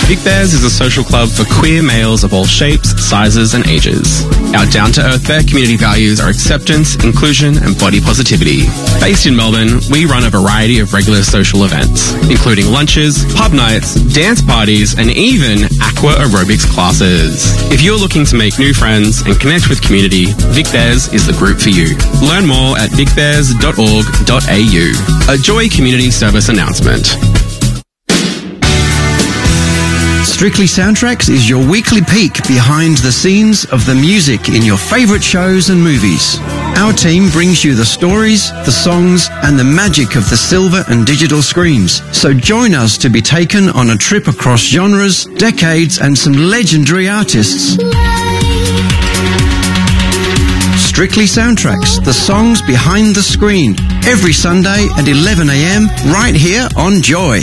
Big Bears is a social club for queer males of all shapes, sizes and ages. Our down-to-earth Bear community values are acceptance, inclusion and body positivity. Based in Melbourne, we run a variety of regular social events, including lunches, pub nights, dance parties and even aqua aerobics classes. If you're looking to make new friends and connect with community, Vic Bears is the group for you. Learn more at vicbears.org.au. A Joy Community Service announcement. Strictly Soundtracks is your weekly peek behind the scenes of the music in your favourite shows and movies. Our team brings you the stories, the songs and the magic of the silver and digital screens. So join us to be taken on a trip across genres, decades and some legendary artists. Strictly Soundtracks, the songs behind the screen. Every Sunday at 11 a.m. right here on Joy.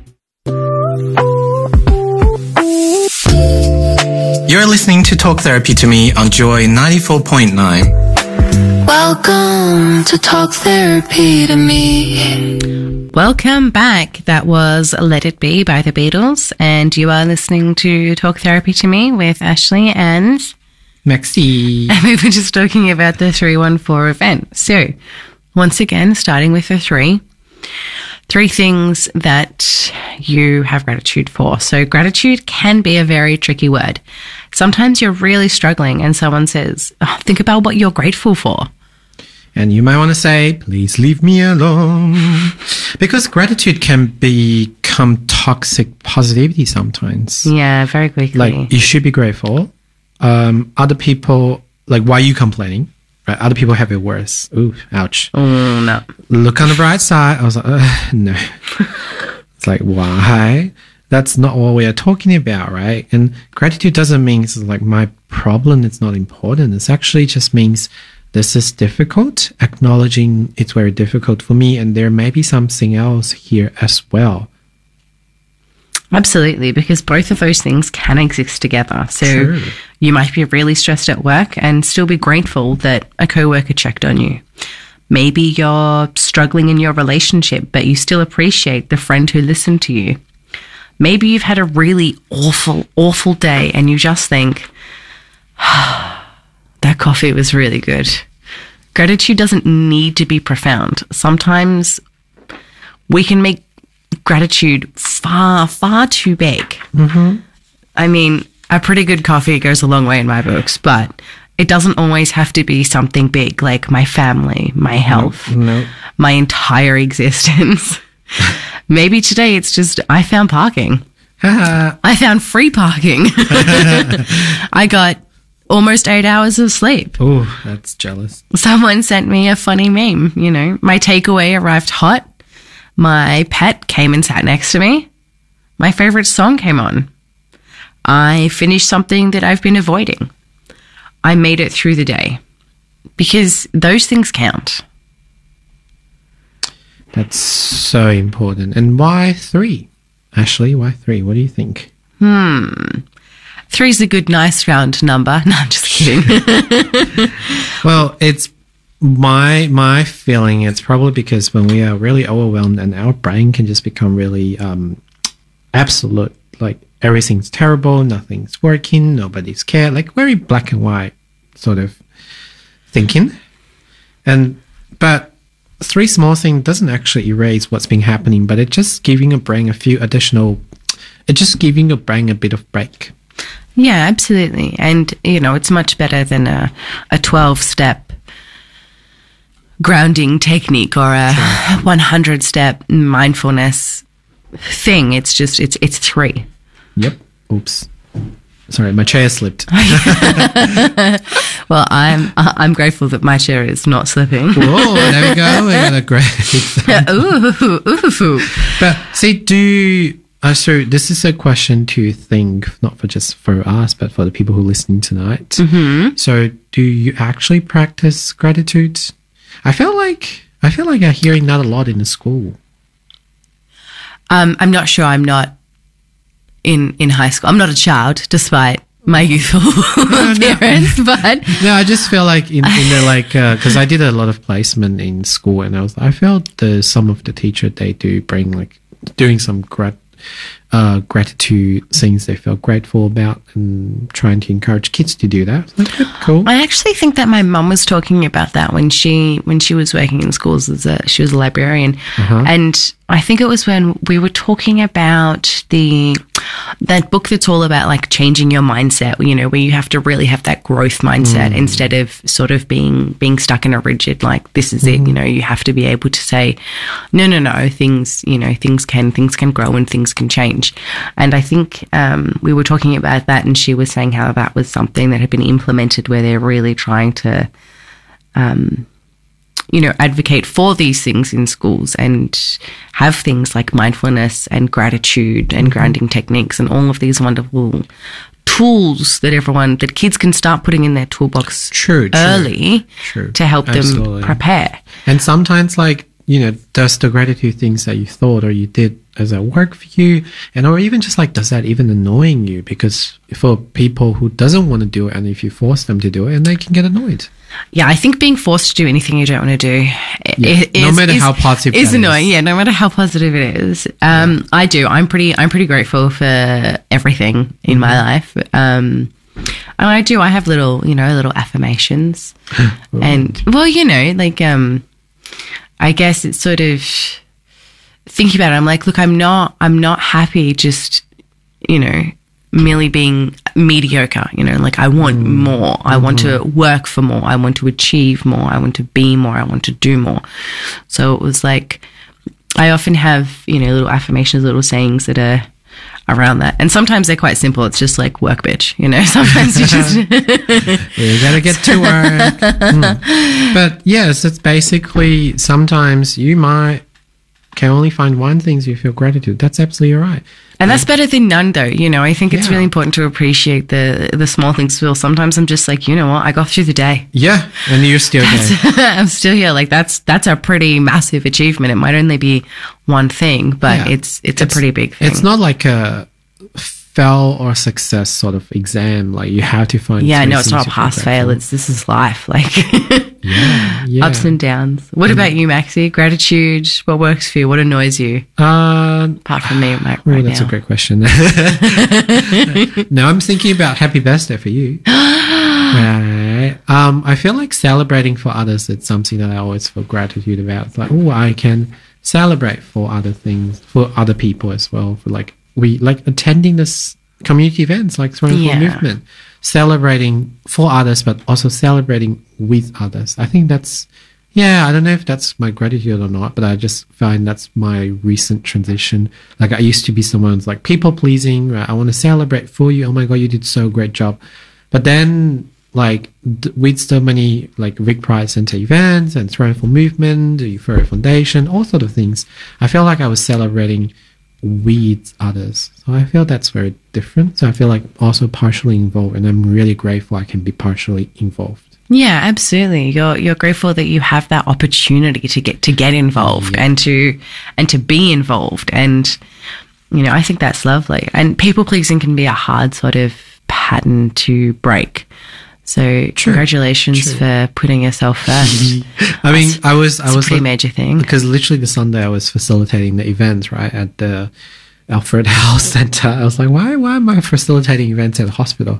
You're listening to Talk Therapy to Me on Joy 94.9. Welcome to Talk Therapy to Me. Welcome back. That was Let It Be by the Beatles, and you are listening to Talk Therapy to Me with Ashley and Maxi. And we were just talking about the 314 event. So, once again, starting with the three things that you have gratitude for. So gratitude can be a very tricky word. Sometimes you're really struggling and someone says, think about what you're grateful for. And you might want to say, please leave me alone. Because gratitude can become toxic positivity sometimes. Yeah, very quickly. Like, you should be grateful. Other people, like, why are you complaining? Right? Other people have it worse. Ooh, ouch. No. Look on the bright side. I was like, no. It's like, why? That's not what we are talking about, right? And gratitude doesn't mean it's like my problem is not important. It actually just means this is difficult, acknowledging it's very difficult for me, and there may be something else here as well. Absolutely, because both of those things can exist together. So True. You might be really stressed at work and still be grateful that a coworker checked on you. Maybe you're struggling in your relationship, but you still appreciate the friend who listened to you. Maybe you've had a really awful day and you just think, that coffee was really good. Gratitude doesn't need to be profound. Sometimes we can make gratitude far too big. Mm-hmm. I mean, a pretty good coffee goes a long way in my books, but it doesn't always have to be something big like my family, my health, my entire existence. Maybe today it's just I found parking. I found free parking. I got almost 8 hours of sleep. Oh, that's jealous. Someone sent me a funny meme, you know. My takeaway arrived hot. My pet came and sat next to me. My favorite song came on. I finished something that I've been avoiding. I made it through the day. Because those things count. That's so important. And why 3? Ashley, why 3? What do you think? 3's a good, nice round number. No, I'm just kidding. Well, it's my feeling. It's probably because when we are really overwhelmed and our brain can just become really absolute, like everything's terrible, nothing's working, nobody's cared, like very black and white sort of thinking. But 3 small things doesn't actually erase what's been happening, but it's just giving your brain a bit of break. Yeah, absolutely. And, you know, it's much better than a 12-step grounding technique or a 100-step mindfulness thing. It's just, it's 3. Yep. Oops. Sorry, my chair slipped. Well, I'm grateful that my chair is not slipping. Whoa, there we go. We got a great Ooh. But see, so this is a question to think, not for us, but for the people who are listening tonight. Mm-hmm. So do you actually practice gratitude? I feel like I'm hearing that a lot in the school. I'm not sure. I'm not in high school. I'm not a child, despite my youthful appearance. But no, I just feel like in the like because I did a lot of placement in school, and I felt some of the teacher they do bring like doing some gratitude things they feel grateful about, and trying to encourage kids to do that. Like, cool. I actually think that my mum was talking about that when she was working in schools she was a librarian, and I think it was when we were talking about that book that's all about like changing your mindset, you know, where you have to really have that growth mindset instead of sort of being stuck in a rigid, like, this is it, you know, you have to be able to say, no, things can grow and things can change. And I think we were talking about that, and she was saying how that was something that had been implemented where they're really trying to advocate for these things in schools and have things like mindfulness and gratitude and grounding techniques and all of these wonderful tools that kids can start putting in their toolbox early to help them prepare. And sometimes, like, you know, does the gratitude things that you thought or you did, does that work for you? And or even just like, does that even annoying you? Because for people who doesn't want to do it, and if you force them to do it, and they can get annoyed. Yeah, I think being forced to do anything you don't want to do, no matter how positive, is annoying. Yeah, no matter how positive it is. I do. I'm pretty grateful for everything in my life. And I do. I have little affirmations, and well, you know, like I guess it's sort of thinking about it. I'm like, look, I'm not happy just, you know, merely being mediocre, you know, like I want more. I want to work for more. I want to achieve more. I want to be more. I want to do more. So it was like, I often have, you know, little affirmations, little sayings that are around that. And sometimes they're quite simple. It's just like, work, bitch, you know, sometimes you just... you gotta get to work. But yes, it's basically, sometimes you can only find one thing you feel gratitude. That's absolutely right. And that's better than none, though. You know, I think it's really important to appreciate the small things. Well, sometimes I'm just like, you know what, I got through the day. Yeah, and you're still there. I'm still here. Like that's a pretty massive achievement. It might only be one thing, but it's a pretty big thing. It's not like a fail or success sort of exam. Like you have to find. Yeah, no, it's not pass fail. This is life. Like ups and downs. What about you, Maxie? Gratitude. What works for you? What annoys you? Apart from me, Mac. That's a great question. No, I'm thinking about happy birthday for you. Right. I feel like celebrating for others. It's something that I always feel gratitude about. It's like, oh, I can celebrate for other things, for other people as well. For like attending this community events like Throwing for Movement, celebrating for others, but also celebrating with others. I think that's, I don't know if that's my gratitude or not, but I just find that's my recent transition. Like I used to be someone who's like people pleasing, right? I want to celebrate for you. Oh my God, you did so great job. But then like with so many like Vic Pride Center events and Throwing for Movement, the Euphoria Foundation, all sort of things, I felt like I was celebrating with others. So I feel that's very different. So I feel like also partially involved, and I'm really grateful I can be partially involved. Yeah, absolutely. You're grateful that you have that opportunity to get involved and to be involved. And you know, I think that's lovely. And people pleasing can be a hard sort of pattern to break. So congratulations for putting yourself first. I mean, I was a pretty major thing, because literally the Sunday I was facilitating the events right at the Alfred Health Center. I was like, why am I facilitating events at a hospital?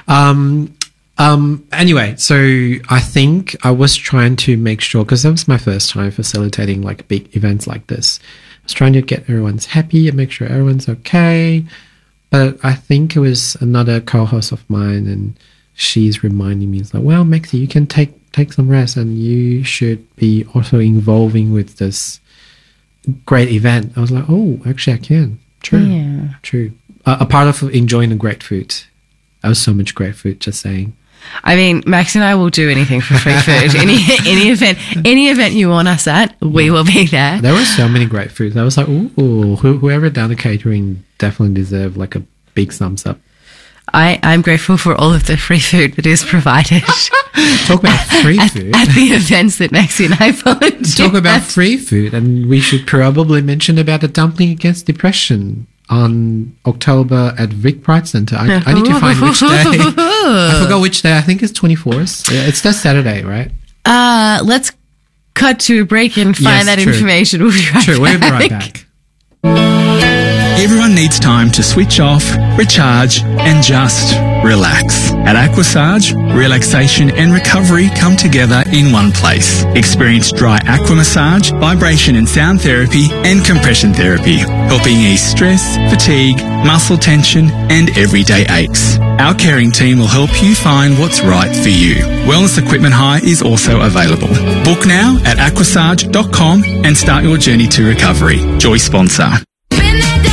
Anyway, so I think I was trying to make sure, because that was my first time facilitating like big events like this. I was trying to get everyone's happy and make sure everyone's okay. But I think it was another co-host of mine, and she's reminding me, it's like, well, Maxie, you can take some rest, and you should be also involving with this great event. I was like, oh, actually I can. True. A part of enjoying the great food. That was so much great food, just saying. I mean, Max and I will do anything for free food. Any event you want us at, we will be there. There were so many great foods. I was like, ooh, whoever done the catering definitely deserve like a big thumbs up. I'm grateful for all of the free food that is provided. Talk about free food. At the events that Maxie and I volunteer. Talk about free food, and we should probably mention about the Dumpling Against Depression on October at Vic Pride Center. I need to find which day. I forgot which day. I think it's 24th. Yeah, it's that Saturday, right? Let's cut to a break and find that information. We'll be right back. We'll be right back. Everyone needs time to switch off, recharge, and just relax. At Aquasage, relaxation and recovery come together in one place. Experience dry aqua massage, vibration and sound therapy, and compression therapy, helping ease stress, fatigue, muscle tension, and everyday aches. Our caring team will help you find what's right for you. Wellness equipment hire is also available. Book now at aquasage.com and start your journey to recovery. Joy sponsor.